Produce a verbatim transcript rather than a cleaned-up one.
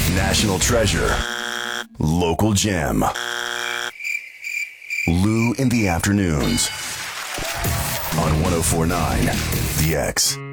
National treasure. Local gem. Lou in the afternoons on one oh four point nine The X.